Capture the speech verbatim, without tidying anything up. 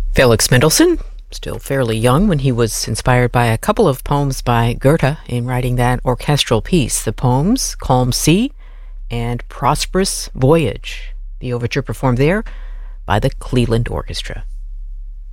Felix Mendelssohn, still fairly young when he was inspired by a couple of poems by Goethe in writing that orchestral piece. The poems, Calm Sea and Prosperous Voyage. The overture performed there by the Cleveland Orchestra.